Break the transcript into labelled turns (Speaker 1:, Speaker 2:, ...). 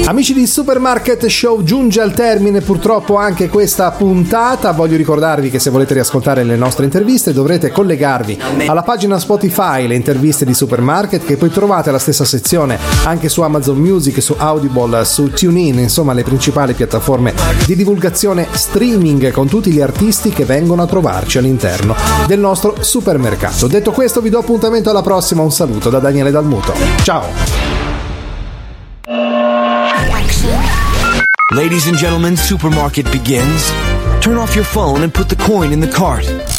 Speaker 1: Amici di Supermarket Show, giunge al termine purtroppo anche questa puntata. Voglio ricordarvi che se volete riascoltare le nostre interviste dovrete collegarvi alla pagina Spotify, le interviste di Supermarket, che poi trovate alla stessa sezione anche su Amazon Music, su Audible, su TuneIn, insomma le principali piattaforme di divulgazione streaming, con tutti gli artisti che vengono a trovarci all'interno del nostro supermercato. Detto questo, vi do appuntamento alla prossima. Un saluto da Daniele Dalmuto. Ciao.
Speaker 2: Ladies and gentlemen, Supermarket begins. Turn off your phone and put the coin in the cart.